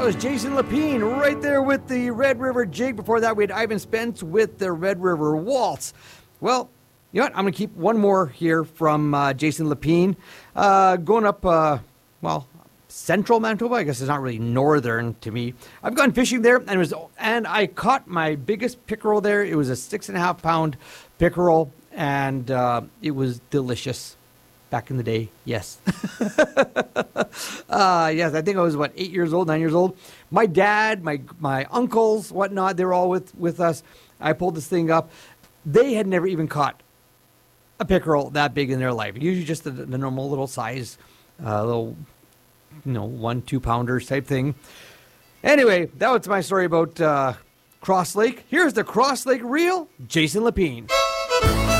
That was Jason Lapine right there with the Red River Jig. Before that, we had Ivan Spence with the Red River Waltz. Well, you know what? I'm going to keep one more here from Jason Lapine. Going up, central Manitoba. I guess it's not really northern to me. I've gone fishing there, and I caught my biggest pickerel there. It was a 6.5 pound pickerel, and it was delicious. Back in the day, yes. Yes, I think I was, 8 years old, 9 years old. My dad, my uncles, whatnot, they were all with us. I pulled this thing up. They had never even caught a pickerel that big in their life. Usually just the normal little size, little, 1-2 pounders type thing. Anyway, that was my story about Cross Lake. Here's the Cross Lake Reel, Jason Lapine.